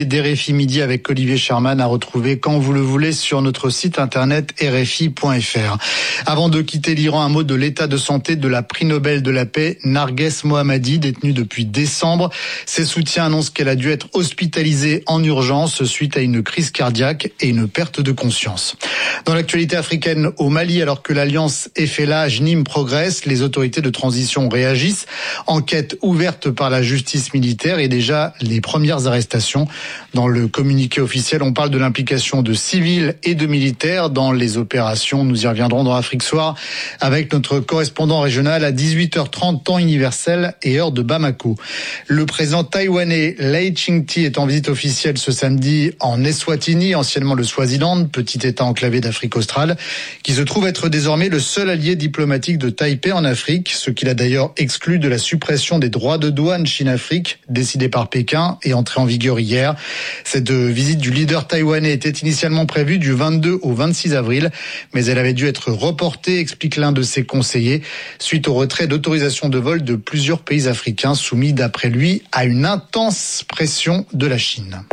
d'RFI Midi avec Olivier Sherman à retrouver quand vous le voulez sur notre site internet rfi.fr. Avant de quitter l'Iran, un mot de l'état de santé de la prix Nobel de la paix, Narges Mohammadi, détenue depuis décembre. Ses soutiens annoncent qu'elle a dû être hospitalisée en urgence suite à une crise cardiaque et une perte de conscience. Dans l'actualité africaine, au Mali, alors que l'alliance FLA-JNIM progresse, les autorités de transition réagissent. Enquête ouverte par la justice militaire et déjà les premières arrestations. Dans le communiqué officiel, on parle de l'implication de civils et de militaires dans les opérations. Nous y reviendrons dans Afrique Soir avec notre correspondant régional à 18h30, temps universel et heure de Bamako. Le président taïwanais Lai Ching-te est en visite officielle ce samedi en Eswatini, anciennement le Swaziland, petit État enclavé d'Afrique australe, qui se trouve être désormais le seul allié diplomatique de Taipei en Afrique, ce qui l'a d'ailleurs exclu de la suppression des droits de douane Chine-Afrique, décidée par Pékin et entrée en vigueur hier. Cette visite du leader taïwanais était initialement prévue du 22 au 26 avril, mais elle avait dû être reportée, explique l'un de ses conseillers, suite au retrait d'autorisation de vol de plusieurs pays africains soumis, d'après lui, à une intense pression de la Chine.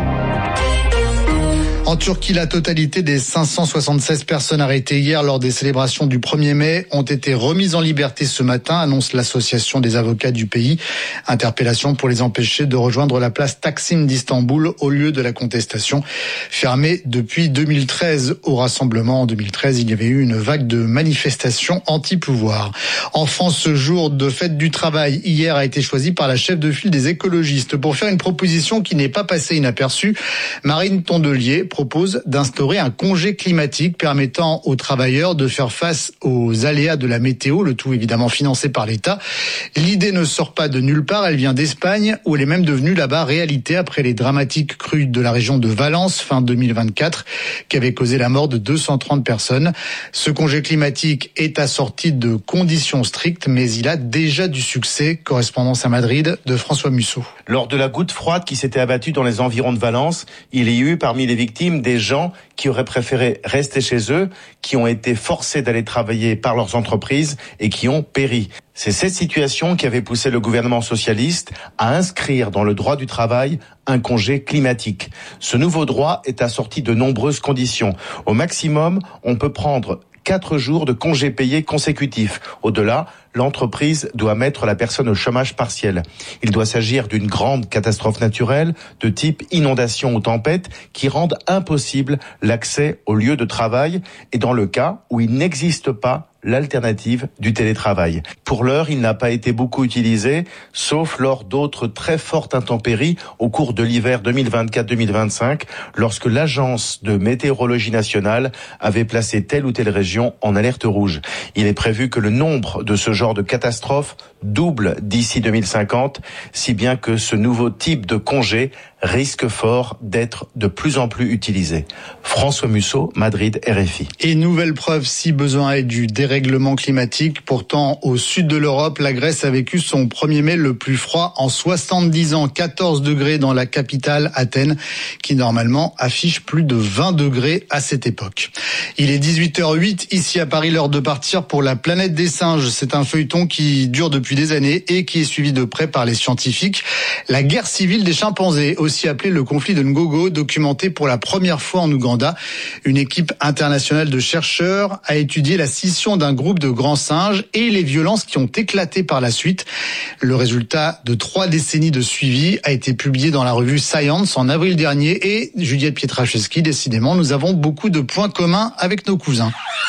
En Turquie, la totalité des 576 personnes arrêtées hier lors des célébrations du 1er mai ont été remises en liberté ce matin, annonce l'association des avocats du pays. Interpellation pour les empêcher de rejoindre la place Taksim d'Istanbul au lieu de la contestation. Fermée depuis 2013 au rassemblement. En 2013, il y avait eu une vague de manifestations anti-pouvoir. En France, ce jour de fête du travail hier a été choisi par la chef de file des écologistes pour faire une proposition qui n'est pas passée inaperçue. Marine Tondelier propose d'instaurer un congé climatique permettant aux travailleurs de faire face aux aléas de la météo, le tout évidemment financé par l'État. L'idée ne sort pas de nulle part, elle vient d'Espagne où elle est même devenue là-bas réalité après les dramatiques crues de la région de Valence fin 2024 qui avaient causé la mort de 230 personnes. Ce congé climatique est assorti de conditions strictes, mais il a déjà du succès. Correspondance à Madrid de François Musso. Lors de la goutte froide qui s'était abattue dans les environs de Valence, il y a eu parmi les victimes des gens qui auraient préféré rester chez eux, qui ont été forcés d'aller travailler par leurs entreprises et qui ont péri. C'est cette situation qui avait poussé le gouvernement socialiste à inscrire dans le droit du travail un congé climatique. Ce nouveau droit est assorti de nombreuses conditions. Au maximum, on peut prendre 4 jours de congés payés consécutifs. Au-delà, l'entreprise doit mettre la personne au chômage partiel. Il doit s'agir d'une grande catastrophe naturelle de type inondation ou tempête qui rendent impossible l'accès au lieu de travail et dans le cas où il n'existe pas l'alternative du télétravail. Pour l'heure, il n'a pas été beaucoup utilisé, sauf lors d'autres très fortes intempéries au cours de l'hiver 2024-2025, lorsque l'Agence de météorologie nationale avait placé telle ou telle région en alerte rouge. Il est prévu que le nombre de ce genre de catastrophes double d'ici 2050, si bien que ce nouveau type de congé risque fort d'être de plus en plus utilisé. François Musso, Madrid, RFI. Et nouvelle preuve, si besoin est, du dérèglement climatique. Pourtant, au sud de l'Europe, la Grèce a vécu son 1er mai le plus froid en 70 ans. 14 degrés dans la capitale, Athènes, qui normalement affiche plus de 20 degrés à cette époque. Il est 18h08, ici à Paris, l'heure de partir pour la planète des singes. C'est un feuilleton qui dure depuis des années et qui est suivi de près par les scientifiques. La guerre civile des chimpanzés, aussi appelée le conflit de Ngogo, documenté pour la première fois en Ouganda. Une équipe internationale de chercheurs a étudié la scission d'un groupe de grands singes et les violences qui ont éclaté par la suite. Le résultat de 3 décennies de suivi a été publié dans la revue Science en avril dernier et Juliette Pietraszewski, décidément, nous avons beaucoup de points communs avec nos cousins.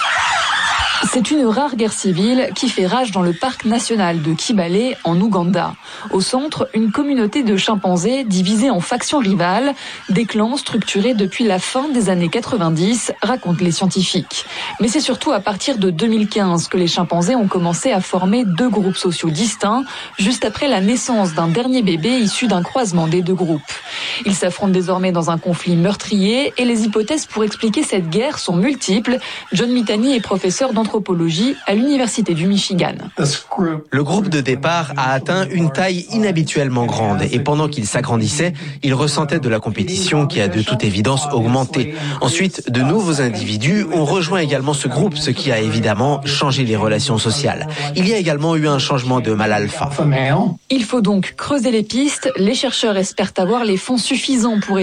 C'est une rare guerre civile qui fait rage dans le parc national de Kibale en Ouganda. Au centre, une communauté de chimpanzés divisée en factions rivales, des clans structurés depuis la fin des années 90, racontent les scientifiques. Mais c'est surtout à partir de 2015 que les chimpanzés ont commencé à former 2 groupes sociaux distincts, juste après la naissance d'un dernier bébé issu d'un croisement des 2 groupes. Ils s'affrontent désormais dans un conflit meurtrier et les hypothèses pour expliquer cette guerre sont multiples. John Mitani est professeur d'anthropologie à l'Université du Michigan. Le groupe de départ a atteint une taille inhabituellement grande et pendant qu'il s'agrandissait, il ressentait de la compétition qui a de toute évidence augmenté. Ensuite, de nouveaux individus ont rejoint également ce groupe, ce qui a évidemment changé les relations sociales. Il y a également eu un changement de mâle alpha. Il faut donc creuser les pistes. Les chercheurs espèrent avoir les fonds suffisants pour